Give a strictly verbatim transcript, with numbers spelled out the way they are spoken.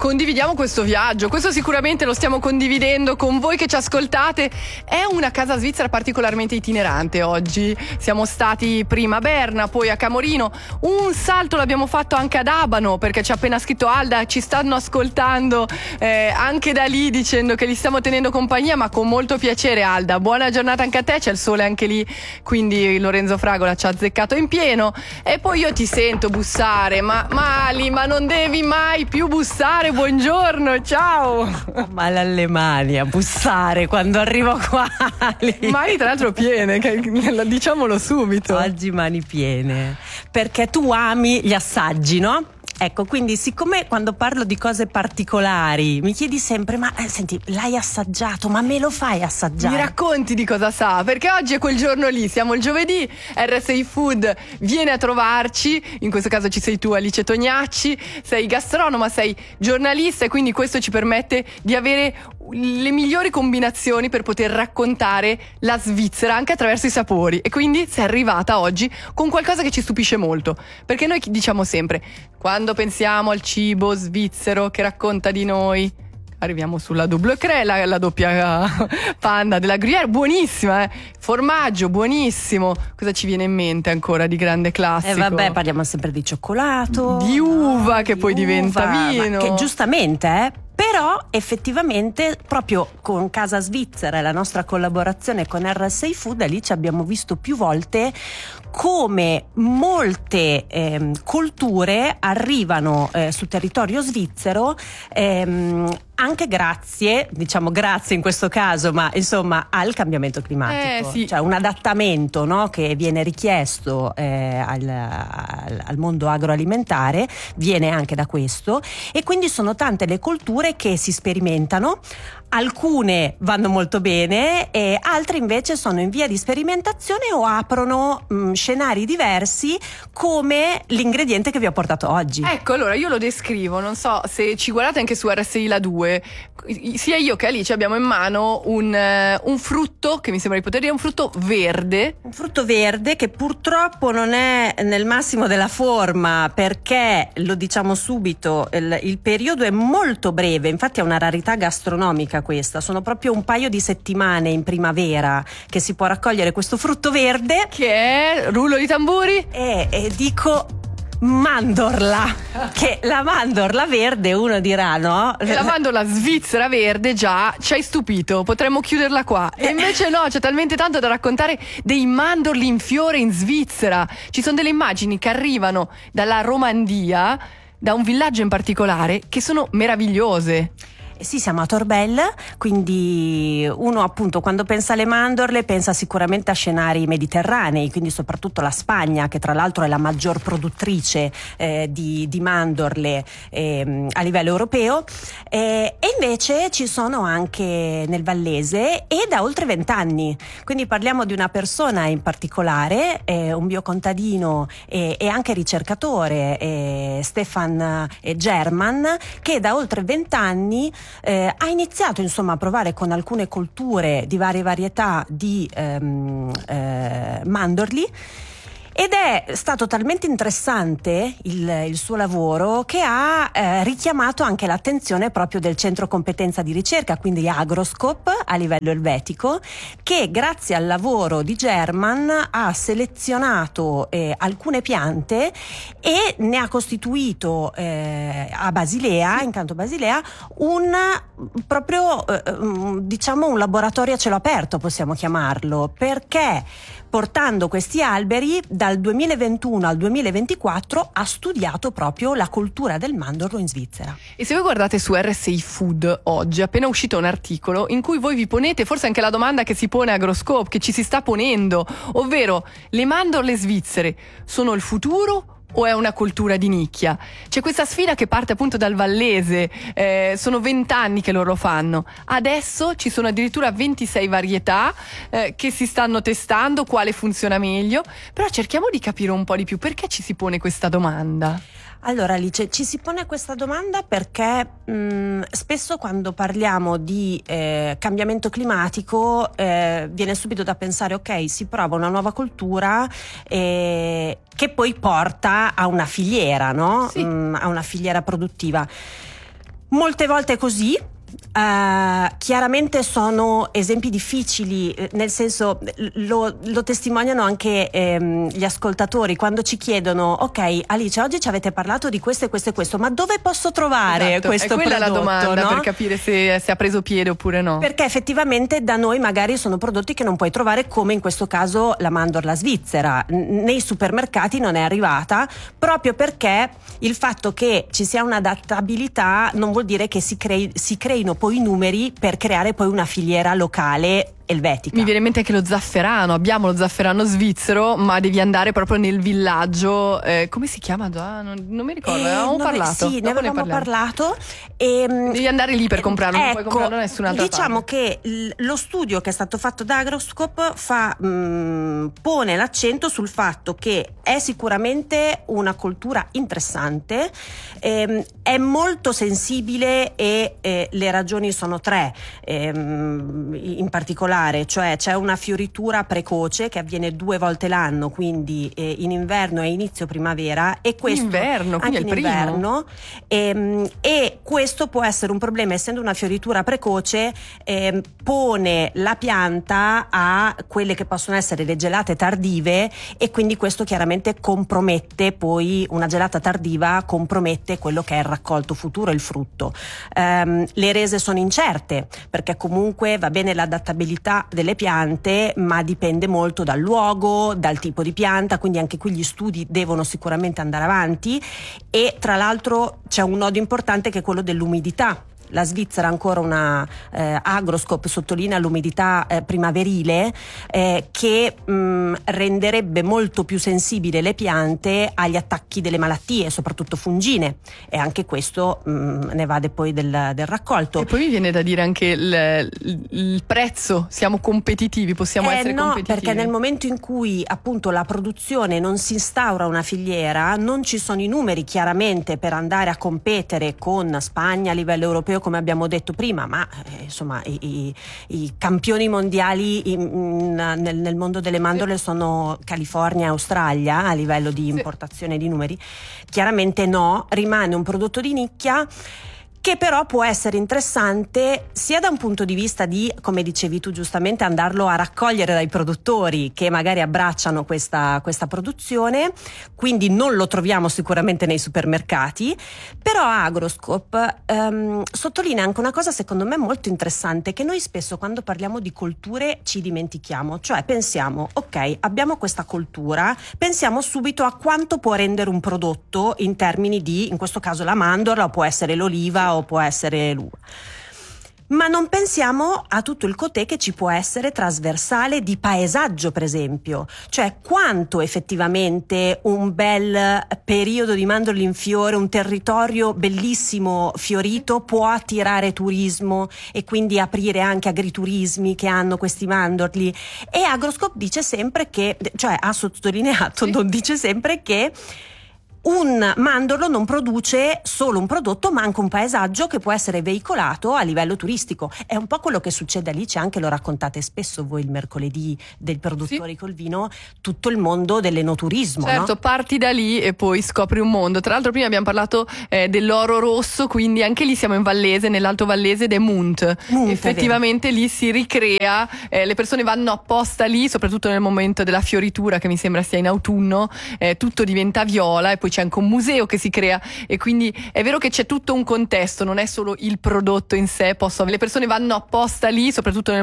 condividiamo questo viaggio. Questo sicuramente lo stiamo condividendo con voi che ci ascoltate. È una casa svizzera particolarmente itinerante oggi. Siamo stati prima a Berna, poi a Camorino. Un salto l'abbiamo fatto anche ad Abano, perché ci ha appena scritto Alda, ci stanno ascoltando eh, anche da lì, dicendo che li stiamo tenendo compagnia, ma con molto piacere. Alda, buona giornata anche a te, c'è il sole anche lì, quindi Lorenzo Fragola ci ha azzeccato in pieno. E poi io ti sento bussare, ma Mali, ma non devi mai più bussare. Buongiorno, ciao. Male alle mani a bussare quando arrivo qua. Mani tra l'altro piene, diciamolo subito. Oggi mani piene, perché tu ami gli assaggi, no? Ecco, quindi siccome quando parlo di cose particolari mi chiedi sempre, ma eh, senti, l'hai assaggiato, ma me lo fai assaggiare? Mi racconti di cosa sa, perché oggi è quel giorno lì, siamo il giovedì, R S I Food viene a trovarci, in questo caso ci sei tu, Alice Tognacci, sei gastronoma, sei giornalista, e quindi questo ci permette di avere le migliori combinazioni per poter raccontare la Svizzera anche attraverso i sapori. E quindi sei arrivata oggi con qualcosa che ci stupisce molto, perché noi diciamo sempre, quando pensiamo al cibo svizzero che racconta di noi, arriviamo sulla double crème, la, la doppia panda della Gruyère, buonissima, eh? Formaggio, buonissimo. Cosa ci viene in mente ancora di grande classico? E eh vabbè, parliamo sempre di cioccolato, di uva, no? Che di poi uva, diventa vino. Che giustamente, eh? Però effettivamente proprio con Casa Svizzera e la nostra collaborazione con R S I Food, lì ci abbiamo visto più volte come molte ehm, culture arrivano eh, sul territorio svizzero ehm, anche grazie, diciamo grazie in questo caso, ma insomma al cambiamento climatico, eh, sì. Cioè un adattamento, no, che viene richiesto eh, al, al, al mondo agroalimentare viene anche da questo, e quindi sono tante le culture che si sperimentano. Alcune vanno molto bene e altre invece sono in via di sperimentazione o aprono mh, scenari diversi, come l'ingrediente che vi ho portato oggi. Ecco, allora io lo descrivo, non so se ci guardate anche su R S I La due, sia io che Alice abbiamo in mano un, uh, un frutto che mi sembra di poter dire un frutto verde. Un frutto verde che purtroppo non è nel massimo della forma, perché, lo diciamo subito, il, il periodo è molto breve, infatti è una rarità gastronomica questa, sono proprio un paio di settimane in primavera che si può raccogliere questo frutto verde, che è, rullo di tamburi, e, e dico mandorla, che la mandorla verde uno dirà, no? E la mandorla svizzera verde già ci hai stupito, potremmo chiuderla qua, e invece no, c'è talmente tanto da raccontare dei mandorli in fiore in Svizzera. Ci sono delle immagini che arrivano dalla Romandia, da un villaggio in particolare, che sono meravigliose. Sì, siamo a Torbell, quindi uno appunto quando pensa alle mandorle pensa sicuramente a scenari mediterranei, quindi soprattutto la Spagna, che tra l'altro è la maggior produttrice eh, di, di mandorle eh, a livello europeo, eh, e invece ci sono anche nel Vallese e da oltre vent'anni, quindi parliamo di una persona in particolare, eh, un biocontadino e, e anche ricercatore, eh, Stefan German, che da oltre vent'anni Eh, ha iniziato insomma a provare con alcune colture di varie varietà di ehm, eh, mandorli, ed è stato talmente interessante il, il suo lavoro che ha eh, richiamato anche l'attenzione proprio del centro competenza di ricerca, quindi Agroscope a livello elvetico, che grazie al lavoro di German ha selezionato eh, alcune piante e ne ha costituito eh, a Basilea, in Canto Basilea, un proprio eh, diciamo un laboratorio a cielo aperto, possiamo chiamarlo, perché portando questi alberi dal duemilaventuno al duemilaventiquattro ha studiato proprio la coltura del mandorlo in Svizzera. E se voi guardate su R S I Food oggi è appena uscito un articolo in cui voi vi ponete forse anche la domanda che si pone Agroscope, che ci si sta ponendo, ovvero: le mandorle svizzere sono il futuro o è una cultura di nicchia? C'è questa sfida che parte appunto dal Vallese, eh, sono vent'anni che loro lo fanno, adesso ci sono addirittura ventisei varietà eh, che si stanno testando quale funziona meglio, però cerchiamo di capire un po' di più perché ci si pone questa domanda. Allora Alice, ci si pone questa domanda perché mh, spesso quando parliamo di eh, cambiamento climatico eh, viene subito da pensare ok, si prova una nuova cultura eh, che poi porta a una filiera, no? Sì. Mh, a una filiera produttiva. Molte volte è così. Uh, chiaramente sono esempi difficili, nel senso lo, lo testimoniano anche ehm, gli ascoltatori quando ci chiedono: ok Alice, oggi ci avete parlato di questo e questo e questo, ma dove posso trovare esatto, questo è quella prodotto? La domanda, no? Per capire se, se ha preso piede oppure no, perché effettivamente da noi magari sono prodotti che non puoi trovare, come in questo caso la mandorla svizzera nei supermercati non è arrivata, proprio perché il fatto che ci sia un'adattabilità non vuol dire che si, crei, si creino poi i numeri per creare poi una filiera locale elvetica. Mi viene in mente anche lo zafferano, abbiamo lo zafferano svizzero, ma devi andare proprio nel villaggio, eh, come si chiama già? Non, non mi ricordo, eh, ne avevamo no, parlato. Sì, ne avevamo parlato. E, devi andare lì per comprarlo, ecco, non puoi comprarlo da nessun'altra diciamo parte. che l- lo studio che è stato fatto da Agroscope fa, mh, pone l'accento sul fatto che è sicuramente una coltura interessante, ehm, è molto sensibile e eh, le ragioni sono tre, ehm, in particolare, cioè c'è una fioritura precoce che avviene due volte l'anno, quindi eh, in inverno e inizio primavera, e questo inverno, quindi anche è il in primo. inverno, ehm, e questo può essere un problema, essendo una fioritura precoce, ehm, pone la pianta a quelle che possono essere le gelate tardive, e quindi questo chiaramente compromette poi, una gelata tardiva compromette quello che è il raccolto futuro, il frutto. Ehm, le rese sono incerte, perché comunque va bene l'adattabilità delle piante, ma dipende molto dal luogo, dal tipo di pianta, quindi anche qui gli studi devono sicuramente andare avanti. E tra l'altro c'è un nodo importante che è quello dell'umidità. La Svizzera, ancora una eh, Agroscope sottolinea l'umidità eh, primaverile, eh, che mh, renderebbe molto più sensibile le piante agli attacchi delle malattie, soprattutto fungine, e anche questo mh, ne vade poi del, del raccolto. E poi mi viene da dire anche il, il, il prezzo, siamo competitivi, possiamo eh, essere no, competitivi. Perché nel momento in cui appunto la produzione non si instaura una filiera, non ci sono i numeri chiaramente per andare a competere con Spagna a livello europeo, come abbiamo detto prima, ma eh, insomma i, i, i campioni mondiali in, in, nel, nel mondo delle mandorle sono California e Australia a livello di importazione di numeri. Chiaramente no, rimane un prodotto di nicchia che però può essere interessante sia da un punto di vista di, come dicevi tu giustamente, andarlo a raccogliere dai produttori che magari abbracciano questa, questa produzione, quindi non lo troviamo sicuramente nei supermercati. Però Agroscope ehm, sottolinea anche una cosa secondo me molto interessante, che noi spesso quando parliamo di colture ci dimentichiamo, cioè pensiamo: ok, abbiamo questa coltura, pensiamo subito a quanto può rendere un prodotto in termini di, in questo caso la mandorla, o può essere l'oliva, o può essere l'uva. Ma non pensiamo a tutto il cotè che ci può essere trasversale di paesaggio, per esempio, cioè quanto effettivamente un bel periodo di mandorle in fiore, un territorio bellissimo fiorito, può attirare turismo e quindi aprire anche agriturismi che hanno questi mandorli. E Agroscope dice sempre che, cioè ha sottolineato, non dice sempre che un mandorlo non produce solo un prodotto, ma anche un paesaggio che può essere veicolato a livello turistico. È un po' quello che succede a Alice, anche lo raccontate spesso voi il mercoledì dei produttori, sì, col vino, tutto il mondo dell'enoturismo. Certo, no? Parti da lì e poi scopri un mondo. Tra l'altro prima abbiamo parlato eh, dell'oro rosso, quindi anche lì siamo in Vallese, nell'Alto Vallese, ed è Munt. Munt Effettivamente lì si ricrea, eh, le persone vanno apposta lì, soprattutto nel momento della fioritura, che mi sembra sia in autunno, eh, tutto diventa viola, e poi c'è anche un museo che si crea, e quindi è vero che c'è tutto un contesto, non è solo il prodotto in sé. Posso, le persone vanno apposta lì, soprattutto nel